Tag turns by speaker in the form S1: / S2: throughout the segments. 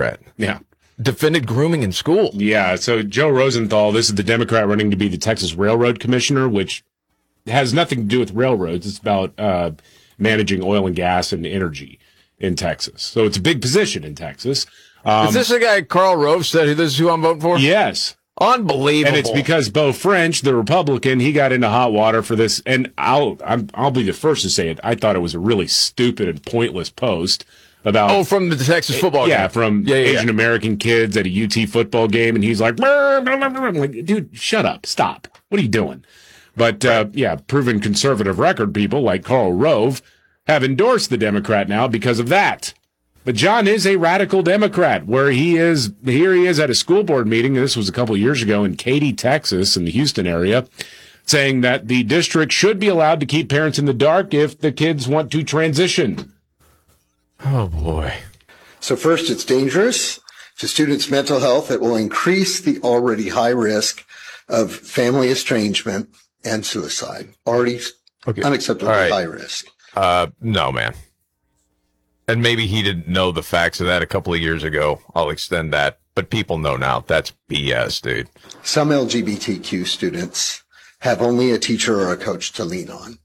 S1: Democrat.
S2: Yeah.
S1: Defended grooming in school.
S2: Yeah, so Joe Rosenthal, this is the Democrat running to be the Texas Railroad Commissioner, which has nothing to do with railroads. It's about managing oil and gas and energy in Texas. So it's a big position in Texas.
S1: Is this the guy Karl Rove said this is who I'm voting for?
S2: Yes.
S1: Unbelievable.
S2: And it's because Beau French, the Republican, he got into hot water for this. And I'll be the first to say it. I thought it was a really stupid and pointless post about
S1: from the Texas football game.
S2: Yeah, from Asian American kids at a UT football game. And he's like, "Brr, blah, blah, blah." I'm like, dude, shut up. Stop. What are you doing? But, proven conservative record people like Karl Rove have endorsed the Democrat now because of that. But John is a radical Democrat, where here he is at a school board meeting. This was a couple of years ago in Katy, Texas, in the Houston area, saying that the district should be allowed to keep parents in the dark if the kids want to transition.
S1: Oh, boy.
S3: So first, it's dangerous to students' mental health. It will increase the already high risk of family estrangement and suicide. Already unacceptably high risk.
S1: No, man. And maybe he didn't know the facts of that a couple of years ago. I'll extend that. But people know now. That's BS, dude.
S3: Some LGBTQ students have only a teacher or a coach to lean on.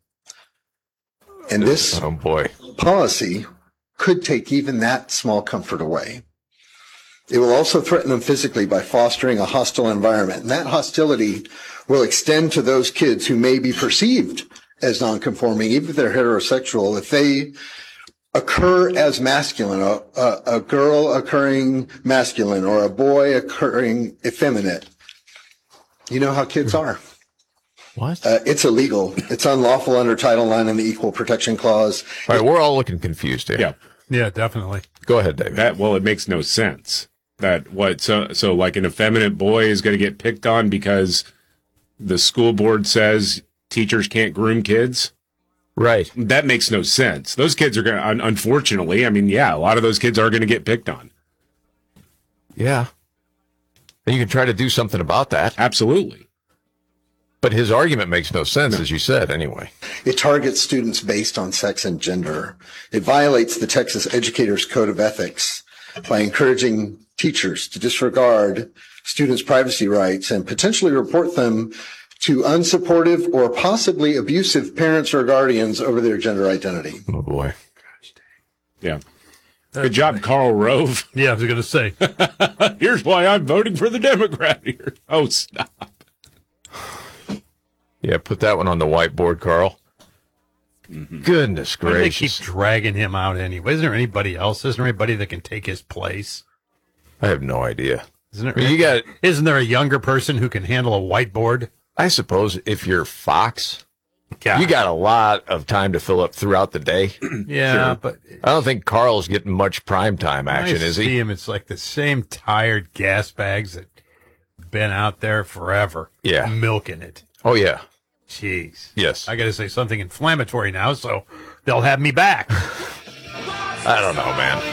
S3: And this policy could take even that small comfort away. It will also threaten them physically by fostering a hostile environment. And that hostility will extend to those kids who may be perceived as nonconforming, even if they're heterosexual. If they occur as masculine, a girl occurring masculine or a boy occurring effeminate, you know how kids are.
S1: What?
S3: It's illegal. It's unlawful under Title IX and the Equal Protection Clause.
S1: All right, we're all looking confused here.
S4: Yeah, definitely.
S1: Go ahead, David.
S2: It makes no sense. So like an effeminate boy is going to get picked on because the school board says teachers can't groom kids?
S1: Right.
S2: That makes no sense. Those kids are going to, unfortunately, a lot of those kids are going to get picked on.
S1: Yeah. And you can try to do something about that.
S2: Absolutely.
S1: But his argument makes no sense, as you said, anyway.
S3: It targets students based on sex and gender. It violates the Texas Educators Code of Ethics by encouraging teachers to disregard students' privacy rights and potentially report them to unsupportive or possibly abusive parents or guardians over their gender identity.
S1: Oh, boy.
S2: Yeah. Good job, Karl Rove.
S4: Yeah, I was going to say.
S2: Here's why I'm voting for the Democrat here. Oh, stop.
S1: Yeah, put that one on the whiteboard, Carl. Mm-hmm. Goodness gracious.
S4: Why do they keep dragging him out anyway? Isn't there anybody else? Isn't there anybody that can take his place?
S1: I have no idea.
S4: Isn't there a younger person who can handle a whiteboard?
S1: I suppose if you're Fox, you got a lot of time to fill up throughout the day.
S4: Yeah,
S1: sure. But I don't think Carl's getting much primetime action, is he?
S4: I see him. It's like the same tired gas bags that been out there forever.
S1: Yeah.
S4: Milking it.
S1: Oh, yeah.
S4: Jeez.
S1: Yes.
S4: I got to say something inflammatory now, so they'll have me back.
S1: I don't know, man.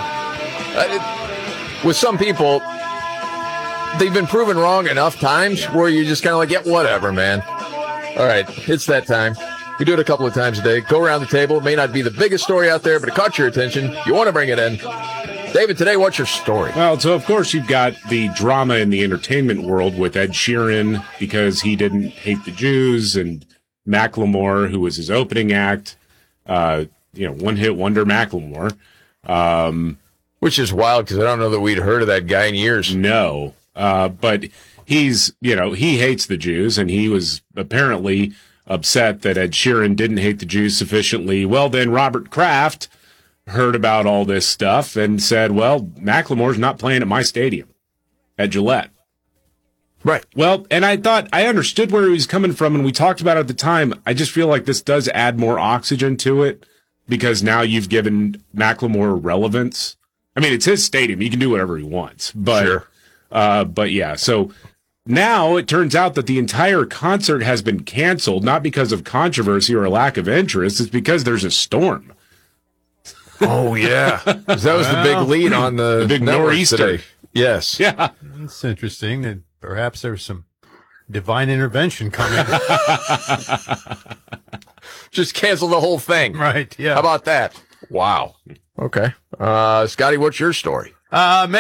S4: Yeah.
S1: With some people, they've been proven wrong enough times where you're just kind of like, yeah, whatever, man. All right, it's that time. We do it a couple of times a day. Go around the table. It may not be the biggest story out there, but it caught your attention. You want to bring it in. David, today, what's your story?
S2: Well, so of course you've got the drama in the entertainment world with Ed Sheeran because he didn't hate the Jews, and Macklemore, who was his opening act, one-hit wonder Macklemore.
S1: Which is wild because I don't know that we'd heard of that guy in years.
S2: No, but he hates the Jews, and he was apparently upset that Ed Sheeran didn't hate the Jews sufficiently. Well, then Robert Kraft heard about all this stuff and said, well, Macklemore's not playing at my stadium at Gillette.
S1: Right.
S2: Well, and I thought I understood where he was coming from, and we talked about it at the time. I just feel like this does add more oxygen to it because now you've given Macklemore relevance. I mean, it's his stadium. He can do whatever he wants. But,
S1: sure.
S2: But yeah, so now it turns out that the entire concert has been canceled, not because of controversy or a lack of interest. It's because there's a storm.
S1: Oh, yeah. That was the big lead on the
S2: big nor'easter
S1: today. Yes.
S2: Yeah.
S4: It's interesting that perhaps there's some divine intervention coming.
S1: Just cancel the whole thing.
S4: Right, yeah.
S1: How about that? Wow. Okay. Scotty, what's your story?